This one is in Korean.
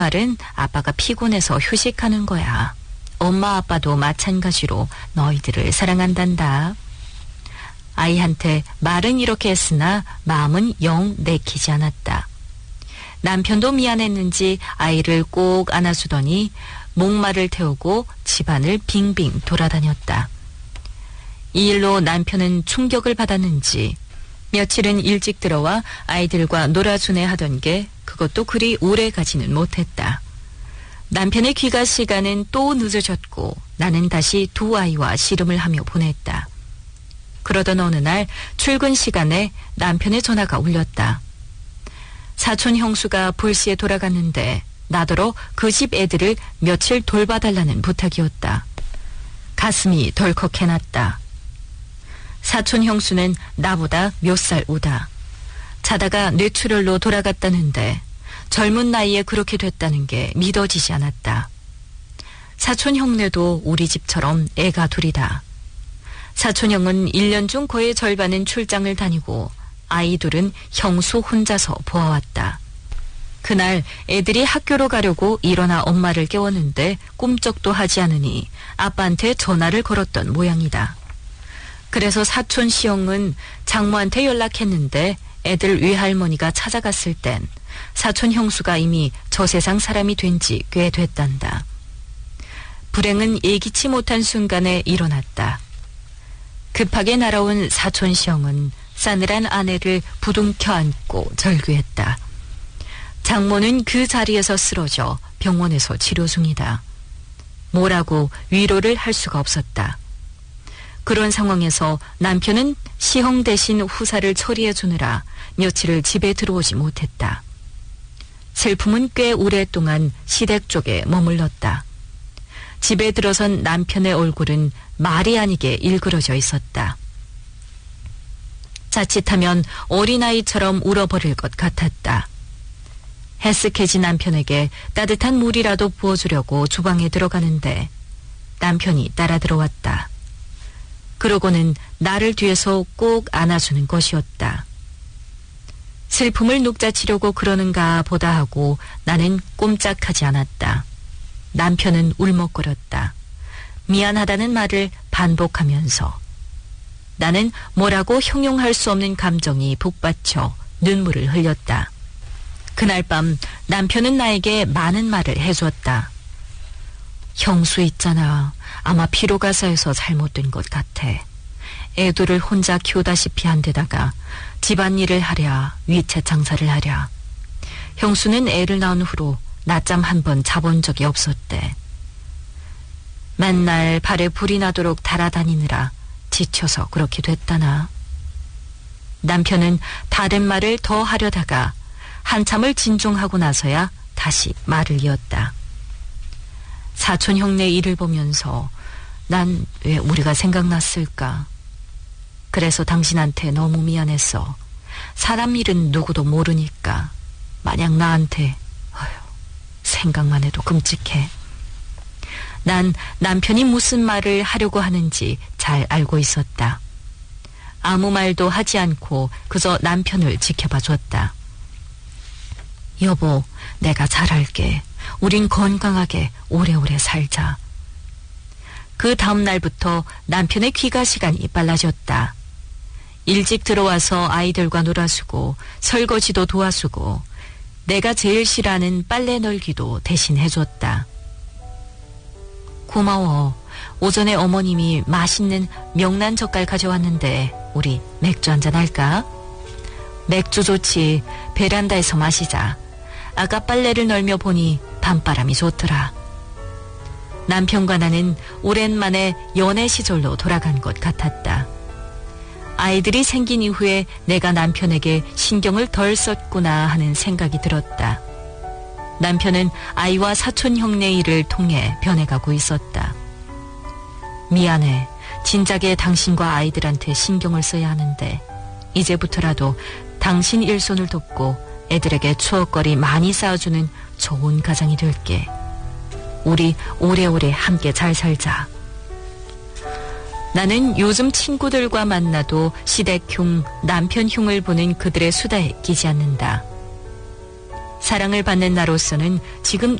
말은 아빠가 피곤해서 휴식하는 거야. 엄마 아빠도 마찬가지로 너희들을 사랑한단다. 아이한테 말은 이렇게 했으나 마음은 영 내키지 않았다. 남편도 미안했는지 아이를 꼭 안아주더니 목마를 태우고 집안을 빙빙 돌아다녔다. 이 일로 남편은 충격을 받았는지 며칠은 일찍 들어와 아이들과 놀아주네 하던 게 그것도 그리 오래 가지는 못했다. 남편의 귀가 시간은 또 늦어졌고 나는 다시 두 아이와 씨름을 하며 보냈다. 그러던 어느 날 출근 시간에 남편의 전화가 울렸다. 사촌 형수가 불시에 돌아갔는데 나더러 그 집 애들을 며칠 돌봐달라는 부탁이었다. 가슴이 덜컥해났다. 사촌 형수는 나보다 몇 살 우다. 자다가 뇌출혈로 돌아갔다는데 젊은 나이에 그렇게 됐다는 게 믿어지지 않았다. 사촌 형네도 우리 집처럼 애가 둘이다. 사촌 형은 1년 중 거의 절반은 출장을 다니고 아이 둘은 형수 혼자서 보아왔다. 그날 애들이 학교로 가려고 일어나 엄마를 깨웠는데 꿈쩍도 하지 않으니 아빠한테 전화를 걸었던 모양이다. 그래서 사촌 시형은 장모한테 연락했는데 애들 외할머니가 찾아갔을 땐 사촌 형수가 이미 저 세상 사람이 된 지 꽤 됐단다. 불행은 예기치 못한 순간에 일어났다. 급하게 날아온 사촌 시형은 싸늘한 아내를 부둥켜 안고 절규했다. 장모는 그 자리에서 쓰러져 병원에서 치료 중이다. 뭐라고 위로를 할 수가 없었다. 그런 상황에서 남편은 시형 대신 후사를 처리해 주느라 며칠을 집에 들어오지 못했다. 슬픔은 꽤 오랫동안 시댁 쪽에 머물렀다. 집에 들어선 남편의 얼굴은 말이 아니게 일그러져 있었다. 자칫하면 어린아이처럼 울어버릴 것 같았다. 헬쓱해진 남편에게 따뜻한 물이라도 부어주려고 주방에 들어가는데 남편이 따라 들어왔다. 그러고는 나를 뒤에서 꼭 안아주는 것이었다. 슬픔을 녹자치려고 그러는가 보다 하고 나는 꼼짝하지 않았다. 남편은 울먹거렸다. 미안하다는 말을 반복하면서 나는 뭐라고 형용할 수 없는 감정이 북받쳐 눈물을 흘렸다. 그날 밤 남편은 나에게 많은 말을 해주었다. 형수 있잖아. 아마 피로가 쌓여서 잘못된 것 같아. 애들을 혼자 키우다시피 한 데다가 집안일을 하랴 위채 장사를 하랴. 형수는 애를 낳은 후로 낮잠 한 번 자본 적이 없었대. 맨날 발에 불이 나도록 달아다니느라 지쳐서 그렇게 됐다나. 남편은 다른 말을 더 하려다가 한참을 진중하고 나서야 다시 말을 이었다. 사촌 형네 일을 보면서 난 왜 우리가 생각났을까? 그래서 당신한테 너무 미안했어. 사람 일은 누구도 모르니까. 만약 나한테 생각만 해도 끔찍해. 난 남편이 무슨 말을 하려고 하는지 잘 알고 있었다. 아무 말도 하지 않고 그저 남편을 지켜봐줬다. 여보, 내가 잘할게. 우린 건강하게 오래오래 살자. 그 다음 날부터 남편의 귀가 시간이 빨라졌다. 일찍 들어와서 아이들과 놀아주고 설거지도 도와주고 내가 제일 싫어하는 빨래 널기도 대신 해줬다. 고마워. 오전에 어머님이 맛있는 명란 젓갈 가져왔는데 우리 맥주 한잔 할까? 맥주 좋지. 베란다에서 마시자. 아까 빨래를 널며 보니 밤바람이 좋더라. 남편과 나는 오랜만에 연애 시절로 돌아간 것 같았다. 아이들이 생긴 이후에 내가 남편에게 신경을 덜 썼구나 하는 생각이 들었다. 남편은 아이와 사촌 형네 일을 통해 변해가고 있었다. 미안해. 진작에 당신과 아이들한테 신경을 써야 하는데 이제부터라도 당신 일손을 돕고 애들에게 추억거리 많이 쌓아주는 좋은 가장이 될게. 우리 오래오래 함께 잘 살자. 나는 요즘 친구들과 만나도 시댁 흉, 남편 흉을 보는 그들의 수다에 끼지 않는다. 사랑을 받는 나로서는 지금